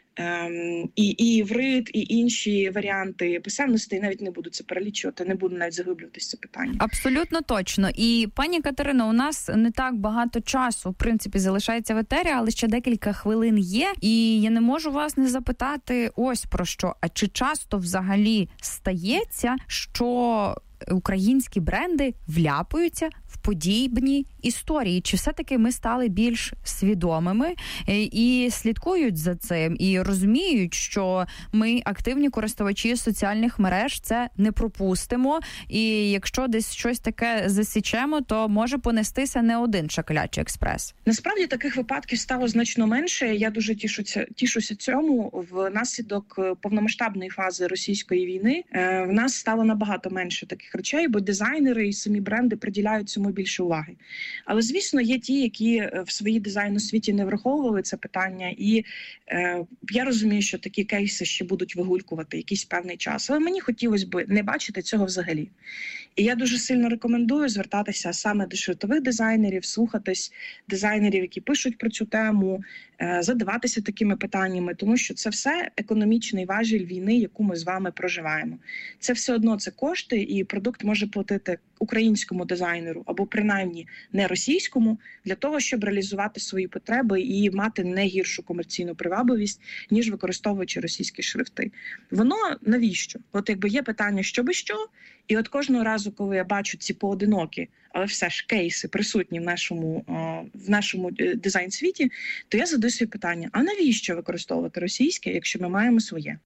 іврит, і інші варіанти писемності, навіть не буду це перелічувати, не буду навіть заглиблюватися в це питання. Абсолютно точно. І, пані Катерино, у нас не так багато часу, в принципі, залишається в етері, але ще декілька хвилин є. І я не можу вас не запитати ось про що. А чи часто взагалі стається, що українські бренди вляпуються в подібні історії? Чи все-таки ми стали більш свідомими і слідкують за цим, і розуміють, що ми, активні користувачі соціальних мереж, це не пропустимо, і якщо десь щось таке засічемо, то може понестися не один шакалячий експрес? Насправді таких випадків стало значно менше. Я дуже тішуся цьому. Внаслідок повномасштабної фази російської війни в нас стало набагато менше таких речей, бо дизайнери і самі бренди приділяють цьому більше уваги. Але, звісно, є ті, які в своїй дизайн-освіті не враховували це питання, і я розумію, що такі кейси ще будуть вигулькувати якийсь певний час. Але мені хотілося б не бачити цього взагалі. І я дуже сильно рекомендую звертатися саме до шрифтових дизайнерів, слухатись дизайнерів, які пишуть про цю тему, задаватися такими питаннями, тому що це все економічний важіль війни, яку ми з вами проживаємо. Це все одно це кошти, і продукт може платити українському дизайнеру або принаймні не російському, для того, щоб реалізувати свої потреби і мати не гіршу комерційну привабливість, ніж використовуючи російські шрифти. Воно навіщо? От якби є питання, що би що, і от кожного разу, коли я бачу ці поодинокі, але все ж кейси присутні в нашому дизайн-світі, то я задаю собі питання, а навіщо використовувати російське, якщо ми маємо своє?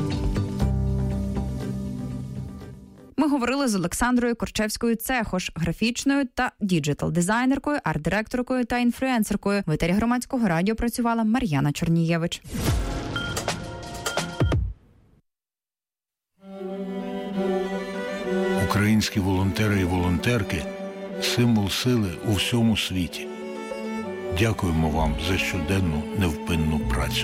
Ми говорили з Олександрою Корчевською-Цехош, графічною та діджитал-дизайнеркою, арт-директоркою та інфлюенсеркою. В етері Громадського радіо працювала Мар'яна Чорнієвич. Українські волонтери і волонтерки – символ сили у всьому світі. Дякуємо вам за щоденну невпинну працю.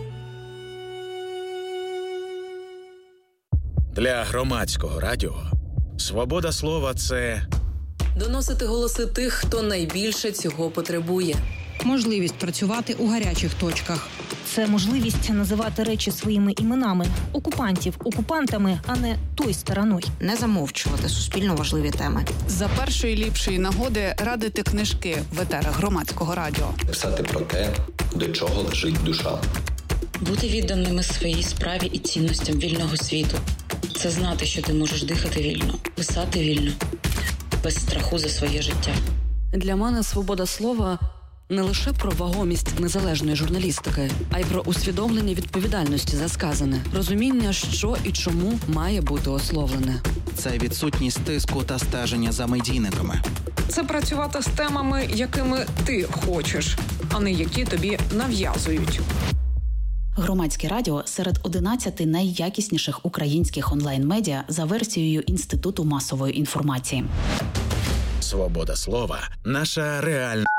Для Громадського радіо свобода слова – це доносити голоси тих, хто найбільше цього потребує. можливість працювати у гарячих точках. Це можливість називати речі своїми іменами. Окупантів окупантами, а не той стороною. Не замовчувати суспільно важливі теми. За першої ліпшої нагоди радити книжки в етерах Громадського радіо. Писати про те, до чого лежить душа. Бути відданими своїй справі і цінностям вільного світу. Це знати, що ти можеш дихати вільно, писати вільно, без страху за своє життя. Для мене свобода слова не лише про вагомість незалежної журналістики, а й про усвідомлення відповідальності за сказане, розуміння, що і чому має бути ословлене. Це відсутність тиску та стеження за медійниками. Це працювати з темами, якими ти хочеш, а не які тобі нав'язують. Громадське радіо серед 11 найякісніших українських онлайн-медіа за версією Інституту масової інформації. Свобода слова – наша реальна